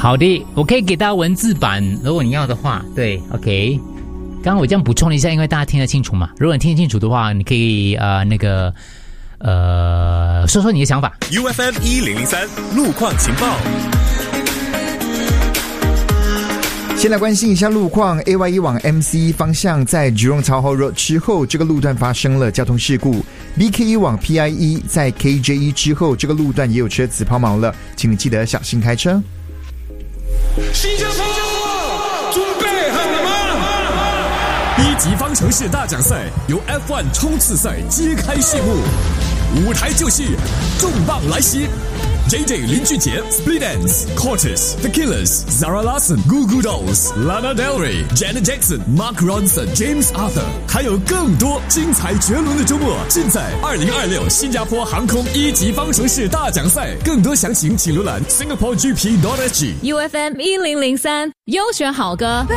好的，我可以给大家文字版，如果你要的话。对 ，OK。刚刚我这样补充了一下，因为大家听得清楚嘛。如果你听得清楚的话，你可以说说你的想法。 UFM 1003路况情报。 先来关心一下路况 ，AY1 往 MC 方向在 Jurong Town Hall Road 之后，这个路段发生了交通事故。BK1 往 PIE 在 KJ1 之后，这个路段也有车子抛锚了，请你记得小心开车。 新加坡，准备好了吗？ 一级方程式大奖赛由 F1 冲刺赛揭开序幕，舞台就是重磅来袭。JJ 林俊杰 Split Ends Cortez The Killers Zara Larsson Goo Goo Dolls Lana Del Rey Janet Jackson Mark Ronson James Arthur 还有更多精彩绝伦的周末尽在2026新加坡航空一级方程式大奖赛，更多详情请浏览 singaporegp.sg。 UFM 1003优选好歌。